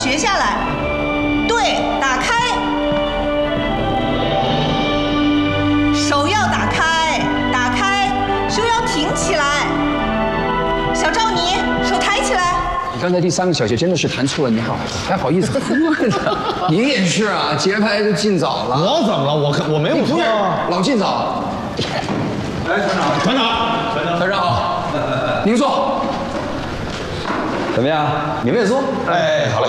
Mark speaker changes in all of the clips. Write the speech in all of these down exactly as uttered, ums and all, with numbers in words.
Speaker 1: 学下来，对，打开，手要打开，打开，手要挺起来。小赵，你手抬起来。
Speaker 2: 你刚才第三个小节真的是弹错了，你好，还好意思喝呢？你也是啊，节拍就进早了。
Speaker 3: 我怎么了？我我没有错啊，
Speaker 2: 老进早。
Speaker 3: 哎，团长，团长，
Speaker 2: 团长，团长好，您坐。
Speaker 4: 怎么样？你们也坐。
Speaker 3: 哎，好嘞。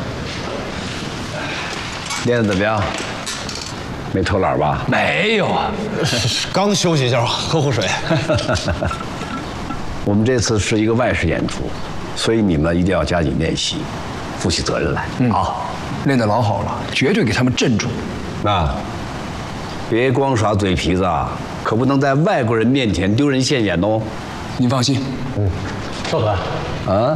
Speaker 4: 练得怎么样？没偷懒吧？
Speaker 2: 没有啊，
Speaker 3: 刚休息一下，喝口水。
Speaker 4: 我们这次是一个外事演出，所以你们一定要加紧练习，负起责任来。嗯，好，
Speaker 2: 练得老好了，绝对给他们镇住。
Speaker 4: 那别光耍嘴皮子啊，可不能在外国人面前丢人现眼哦。
Speaker 2: 您放心。
Speaker 5: 嗯，少团。
Speaker 4: 啊，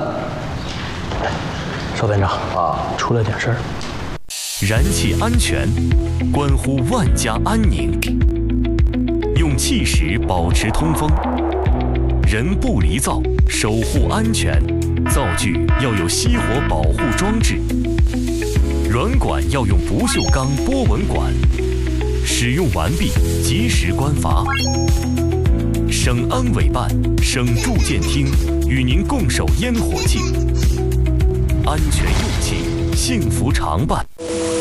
Speaker 5: 邵团长啊，出了点事儿。
Speaker 6: 燃气安全，关乎万家安宁。用气时保持通风，人不离灶，守护安全。灶具要有熄火保护装置，软管要用不锈钢波纹管。使用完毕，及时关阀。省安委办、省住建厅与您共守烟火季，安全用气，幸福常伴。